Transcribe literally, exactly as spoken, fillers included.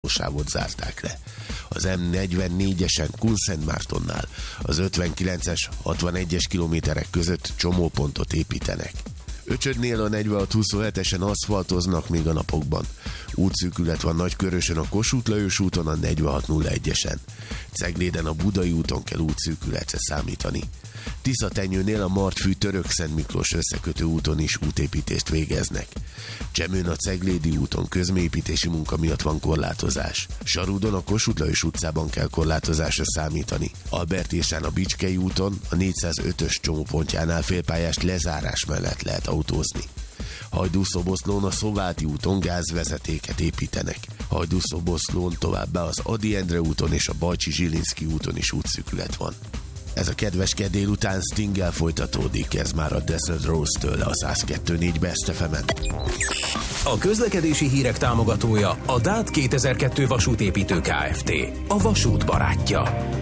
autósávot zárták le. Az M negyvennégyesen Kunszentmártonnál az ötvenkilences, hatvanegyes kilométerek között csomópontot építenek. Öcsödnél a negyvenhat huszonhetesen aszfaltoznak még a napokban. Útszűkület van Nagykörösön a Kossuth Lajos úton a negyvenhat nulla egyesen. Cegléden a Budai úton kell útszűkületre számítani. Tiszatenyőnél a Martfű Török-Szent Miklós összekötő úton is útépítést végeznek. Csemőn a Ceglédi úton közműépítési munka miatt van korlátozás. Sarúdon a Kossuth Lajos utcában kell korlátozásra számítani. Albertésán a Bicskei úton a négyszázötös csomópontjánál félpályás lezárás mellett lehet autózni. Hajdúszoboszlón a Szováti úton gázvezetéket építenek. Hajdúszoboszlón továbbá az Ady Endre úton és a Bajcsi-Zsilinszky úton is útszűkület van. Ez a kedves kedd délután Stinggel folytatódik, ez már a Desert Rose-től a száz kettő négy Best ef emen. A közlekedési hírek támogatója a dát kétezer-kettő vasútépítő Kft. A vasút barátja.